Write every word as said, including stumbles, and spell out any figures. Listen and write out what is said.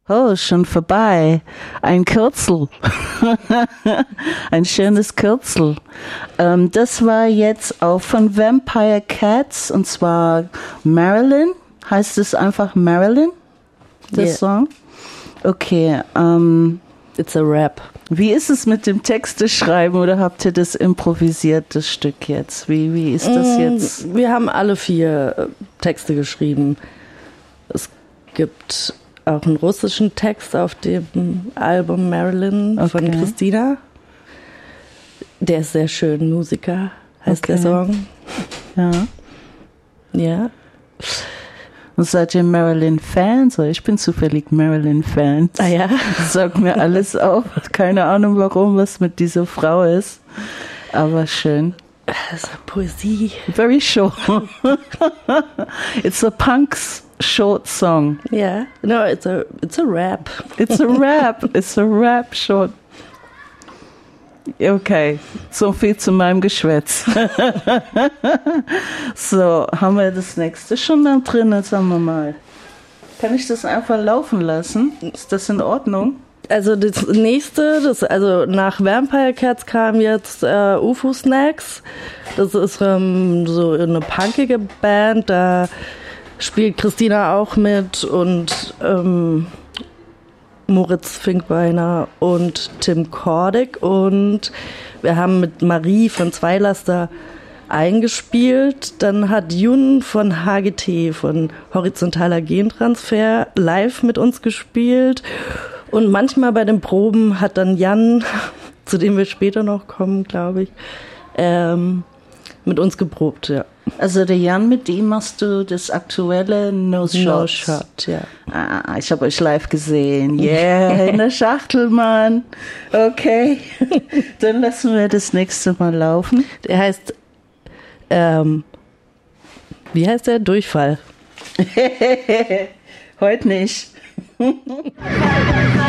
Oh, schon vorbei. Ein Kürzel. Ein schönes Kürzel. Ähm, das war jetzt auch von Vampire Cats, und zwar Marilyn. Heißt es einfach Marilyn, der yeah. Song? Okay. Ähm, It's a rap. Wie ist es mit dem Texte schreiben, oder habt ihr das improvisiert, das Stück jetzt? Wie, wie ist das jetzt? Wir haben alle vier Texte geschrieben. Es gibt auch einen russischen Text auf dem Album Marilyn okay. von Christina. Der ist sehr schön, Musiker heißt okay. der Song. Ja. Ja. Und seid ihr Marilyn-Fans? Ich bin zufällig Marilyn-Fan. Ah ja? Sag mir alles auf. Keine Ahnung warum, was mit dieser Frau ist. Aber schön. Das ist Poesie. Very short. It's a punk's short song. Yeah. No, it's a it's a rap. It's a rap. It's a rap short. Okay, so viel zu meinem Geschwätz. So, haben wir das nächste schon da drin? Sagen wir mal. Kann ich das einfach laufen lassen? Ist das in Ordnung? Also das nächste, das, also nach Vampire Cats kam jetzt äh, U F O Snacks. Das ist ähm, so eine punkige Band, da spielt Christina auch mit und ähm, Moritz Finkbeiner und Tim Kordick, und wir haben mit Marie von Zweilaster eingespielt. Dann hat Jun von H G T, von Horizontaler Gentransfer, live mit uns gespielt, und manchmal bei den Proben hat dann Jan, zu dem wir später noch kommen, glaube ich, ähm, mit uns geprobt, ja. Also der Jan, mit dem machst du das aktuelle No Shot. No Shot, ja. Ah, ich habe euch live gesehen. Yeah, in der Schachtel, Mann. Okay, dann lassen wir das nächste Mal laufen. Der heißt, ähm, wie heißt der? Durchfall. Heute nicht.